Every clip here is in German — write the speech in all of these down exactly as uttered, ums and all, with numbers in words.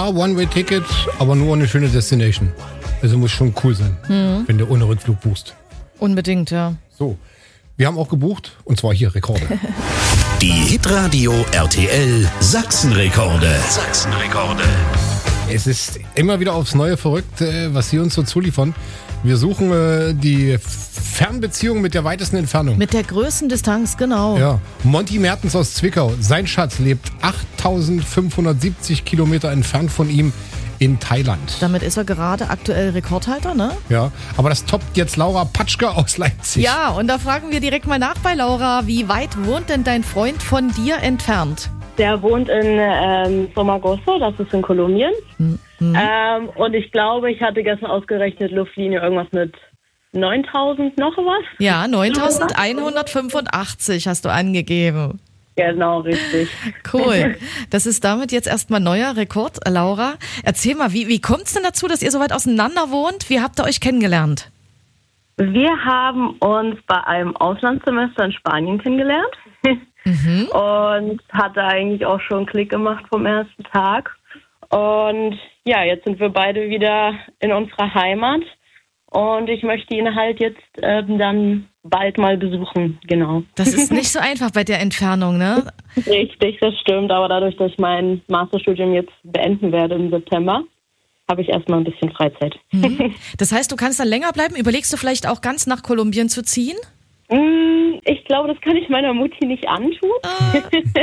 ja, One-Way-Ticket, aber nur eine schöne Destination. Also muss schon cool sein, mhm. wenn du ohne Rückflug buchst. Unbedingt, ja. So, wir haben auch gebucht und zwar hier Rekorde. Die Hitradio R T L Sachsenrekorde. Sachsenrekorde. Es ist immer wieder aufs Neue verrückt, was sie uns so zuliefern. Wir suchen äh, die Fernbeziehung mit der weitesten Entfernung. Mit der größten Distanz, genau. Ja. Monty Mertens aus Zwickau. Sein Schatz lebt achttausendfünfhundertsiebzig Kilometer entfernt von ihm in Thailand. Damit ist er gerade aktuell Rekordhalter, ne? Ja, aber das toppt jetzt Laura Patschke aus Leipzig. Ja, und da fragen wir direkt mal nach bei Laura. Wie weit wohnt denn dein Freund von dir entfernt? Der wohnt in ähm, Somagoso, das ist in Kolumbien. Mhm. Ähm, und ich glaube, ich hatte gestern ausgerechnet, Luftlinie irgendwas mit neuntausend noch was. Ja, neuntausendeinhundertfünfundachtzig hast du angegeben. Genau, richtig. Cool. Das ist damit jetzt erstmal neuer Rekord, Laura. Erzähl mal, wie, wie kommt es denn dazu, dass ihr so weit auseinander wohnt? Wie habt ihr euch kennengelernt? Wir haben uns bei einem Auslandssemester in Spanien kennengelernt. Mhm. Und hatte eigentlich auch schon einen Klick gemacht vom ersten Tag. Und ja, jetzt sind wir beide wieder in unserer Heimat. Und ich möchte ihn halt jetzt äh, dann bald mal besuchen, genau. Das ist nicht so einfach bei der Entfernung, ne? Richtig, das stimmt. Aber dadurch, dass ich mein Masterstudium jetzt beenden werde im September, habe ich erstmal ein bisschen Freizeit. Mhm. Das heißt, du kannst dann länger bleiben? Überlegst du vielleicht auch ganz nach Kolumbien zu ziehen? Ich glaube, das kann ich meiner Mutti nicht antun. Ah.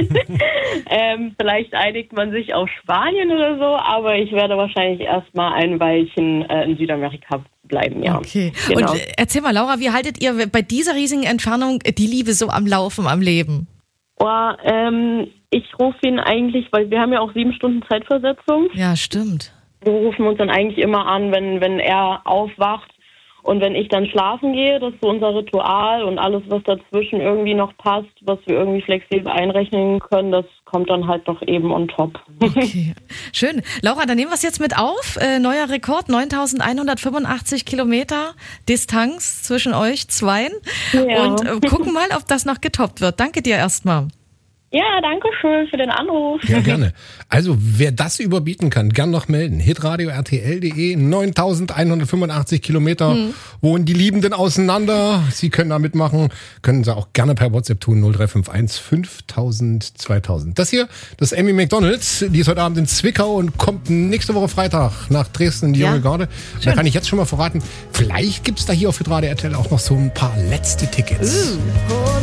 ähm, vielleicht einigt man sich auf Spanien oder so, aber ich werde wahrscheinlich erstmal ein Weilchen äh, in Südamerika bleiben, ja. Okay. Genau. Und erzähl mal, Laura, wie haltet ihr bei dieser riesigen Entfernung die Liebe so am Laufen, am Leben? Oh, ähm, ich rufe ihn eigentlich, weil wir haben ja auch sieben Stunden Zeitversetzung. Ja, stimmt. Wir rufen uns dann eigentlich immer an, wenn, wenn er aufwacht. Und wenn ich dann schlafen gehe, das ist so unser Ritual und alles, was dazwischen irgendwie noch passt, was wir irgendwie flexibel einrechnen können, das kommt dann halt noch eben on top. Okay, schön. Laura, dann nehmen wir es jetzt mit auf. Äh, neuer Rekord, neuntausendeinhundertfünfundachtzig Kilometer Distanz zwischen euch zweien. Ja. Und äh, gucken mal, ob das noch getoppt wird. Danke dir erstmal. Ja, danke schön für den Anruf. Ja, gerne. Also, wer das überbieten kann, gern noch melden. hitradio r t l punkt d e, neuntausendeinhundertfünfundachtzig Kilometer hm. wohnen die Liebenden auseinander. Sie können da mitmachen, können Sie auch gerne per WhatsApp tun, null drei fünf eins fünftausend zweitausend. Das hier, das ist Amy McDonald, die ist heute Abend in Zwickau und kommt nächste Woche Freitag nach Dresden in die ja. junge Garde. Da kann ich jetzt schon mal verraten, vielleicht gibt's da hier auf Hitradio R T L auch noch so ein paar letzte Tickets. Uh.